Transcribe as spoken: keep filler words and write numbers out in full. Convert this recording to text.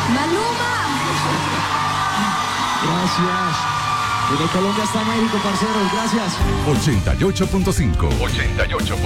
Maluma. Gracias. Desde Colombia hasta México, parceros, gracias. ochenta y ocho punto cinco. ochenta y ocho.